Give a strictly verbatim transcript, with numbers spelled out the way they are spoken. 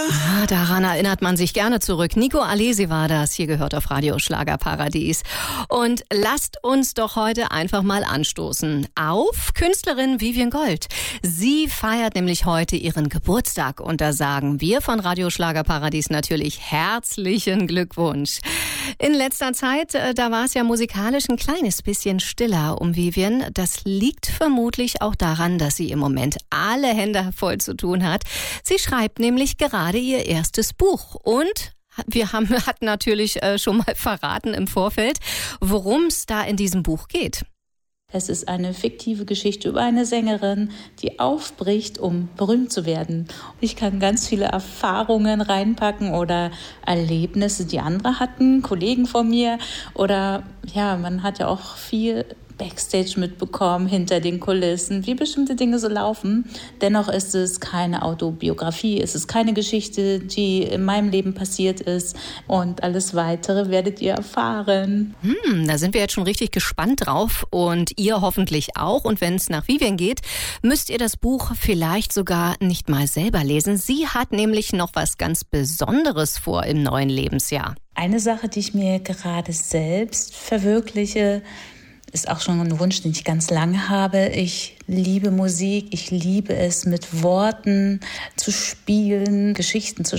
Ah, daran erinnert man sich gerne zurück. Nico Alesi war das. Hier gehört auf Radio Schlagerparadies. Und lasst uns doch heute einfach mal anstoßen auf Künstlerin Vivien Gold. Sie feiert nämlich heute ihren Geburtstag und da sagen wir von Radio Schlagerparadies natürlich herzlichen Glückwunsch. In letzter Zeit, da war es ja musikalisch ein kleines bisschen stiller um Vivien. Das liegt vermutlich auch daran, dass sie im Moment alle Hände voll zu tun hat. Sie schreibt nämlich gerade ihr erstes Buch und wir haben hat natürlich äh, schon mal verraten im Vorfeld, worum es da in diesem Buch geht. Es ist eine fiktive Geschichte über eine Sängerin, die aufbricht, um berühmt zu werden. Ich kann ganz viele Erfahrungen reinpacken oder Erlebnisse, die andere hatten, Kollegen von mir. Oder ja, man hat ja auch viel Backstage mitbekommen, hinter den Kulissen, wie bestimmte Dinge so laufen. Dennoch ist es keine Autobiografie, es ist keine Geschichte, die in meinem Leben passiert ist. Und alles Weitere werdet ihr erfahren. Hm, da sind wir jetzt schon richtig gespannt drauf und ihr hoffentlich auch. Und wenn es nach Vivien geht, müsst ihr das Buch vielleicht sogar nicht mal selber lesen. Sie hat nämlich noch was ganz Besonderes vor im neuen Lebensjahr. Eine Sache, die ich mir gerade selbst verwirkliche, ist auch schon ein Wunsch, den ich ganz lange habe. Ich liebe Musik, ich liebe es, mit Worten zu spielen, Geschichten zu